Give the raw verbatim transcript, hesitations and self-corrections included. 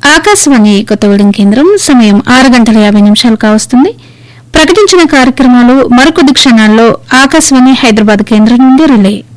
ఆకాశవాణి కొత్తగూడెం కేంద్రం సమయం ఆరు గంటల యాభై నిమిషాలు కావస్తుంది. ప్రకటించిన కార్యక్రమాలు మరికొద్ది క్షణాల్లో ఆకాశవాణి హైదరాబాద్ కేంద్రం నుండి రిలే.